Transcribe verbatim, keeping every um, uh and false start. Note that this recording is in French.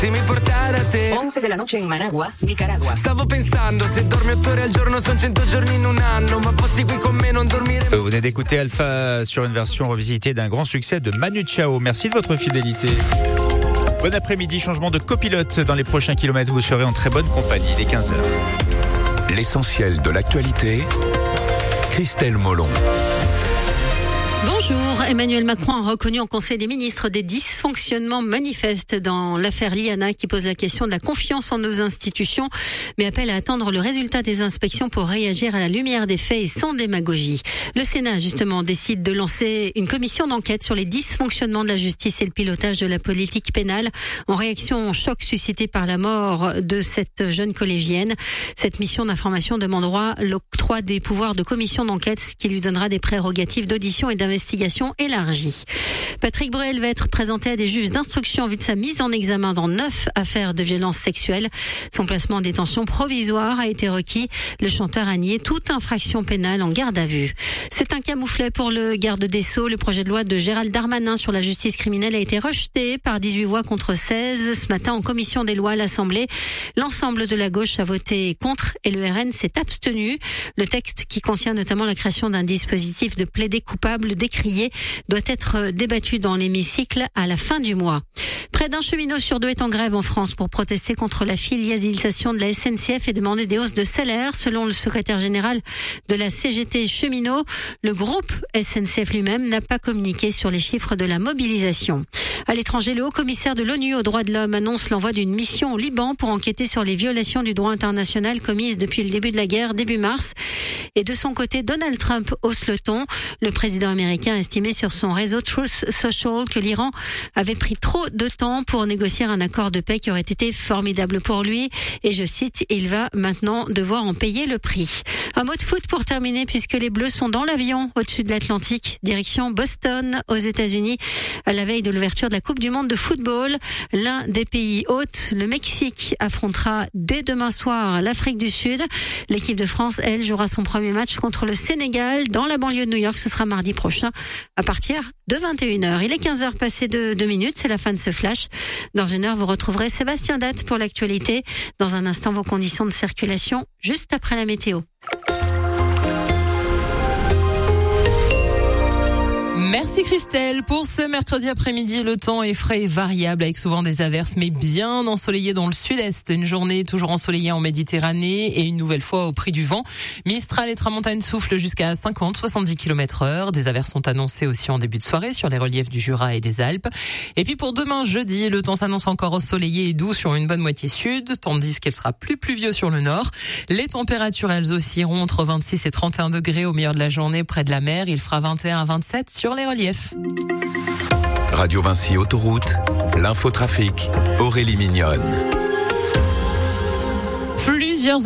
once de la noche en Managua, Nicaragua. Stavo pensando, se dormi otto ore al giorno sono cento giorni in un anno, ma fossi qui con me non dormire. Vous venez d'écouter Alpha sur une version revisitée d'un grand succès de Manu Chao. Merci de votre fidélité. Bon après-midi, changement de copilote. Dans les prochains kilomètres, vous serez en très bonne compagnie. Il est quinze heures. L'essentiel de l'actualité, Christelle Molon. Bonjour. Emmanuel Macron a reconnu en Conseil des ministres des dysfonctionnements manifestes dans l'affaire Liana qui pose la question de la confiance en nos institutions, mais appelle à attendre le résultat des inspections pour réagir à la lumière des faits et sans démagogie. Le Sénat, justement, décide de lancer une commission d'enquête sur les dysfonctionnements de la justice et le pilotage de la politique pénale en réaction au choc suscité par la mort de cette jeune collégienne. Cette mission d'information demandera l'octroi des pouvoirs de commission d'enquête, ce qui lui donnera des prérogatives d'audition et d'investigation Investigation élargie. Patrick Bruel va être présenté à des juges d'instruction en vue de sa mise en examen dans neuf affaires de violences sexuelles. Son placement en détention provisoire a été requis. Le chanteur a nié toute infraction pénale en garde à vue. C'est un camouflet pour le garde des Sceaux. Le projet de loi de Gérald Darmanin sur la justice criminelle a été rejeté par dix-huit voix contre seize. Ce matin, en commission des lois à l'Assemblée, l'ensemble de la gauche a voté contre et le R N s'est abstenu. Le texte, qui contient notamment la création d'un dispositif de plaidé coupable décrié, doit être débattu dans l'hémicycle à la fin du mois. Près d'un cheminot sur deux est en grève en France pour protester contre la filialisation de la S N C F et demander des hausses de salaire. Selon le secrétaire général de la C G T Cheminot, le groupe S N C F lui-même n'a pas communiqué sur les chiffres de la mobilisation. À l'étranger, le haut-commissaire de l'ONU aux droits de l'homme annonce l'envoi d'une mission au Liban pour enquêter sur les violations du droit international commises depuis le début de la guerre, début mars. Et de son côté, Donald Trump hausse le ton. Le président américain a estimé sur son réseau Truth Social que l'Iran avait pris trop de temps pour négocier un accord de paix qui aurait été formidable pour lui. Et je cite, il va maintenant devoir en payer le prix. Un mot de foot pour terminer, puisque les Bleus sont dans l'avion au-dessus de l'Atlantique, direction Boston, aux États-Unis, à la veille de l'ouverture de la Coupe du Monde de football. L'un des pays hôtes, le Mexique, affrontera dès demain soir l'Afrique du Sud. L'équipe de France, elle, jouera son premier match contre le Sénégal dans la banlieue de New York. Ce sera mardi prochain à partir de vingt et une heures. Il est quinze heures passées de deux minutes. C'est la fin de ce flash. Dans une heure, vous retrouverez Sébastien Date pour l'actualité. Dans un instant, vos conditions de circulation juste après la météo. Merci Christelle. Pour ce mercredi après-midi, le temps est frais et variable avec souvent des averses, mais bien ensoleillé dans le sud-est. Une journée toujours ensoleillée en Méditerranée et une nouvelle fois au prix du vent. Mistral et tramontane soufflent jusqu'à cinquante à soixante-dix kilomètres heure. Des averses sont annoncées aussi en début de soirée sur les reliefs du Jura et des Alpes. Et puis pour demain jeudi, le temps s'annonce encore ensoleillé et doux sur une bonne moitié sud, tandis qu'elle sera plus pluvieux sur le nord. Les températures, elles oscilleront entre vingt-six et trente et un degrés au meilleur de la journée près de la mer. Il fera vingt et un à vingt-sept sur les reliefs. Radio Vinci Autoroute, l'infotrafic, Aurélie Mignonne. Plusieurs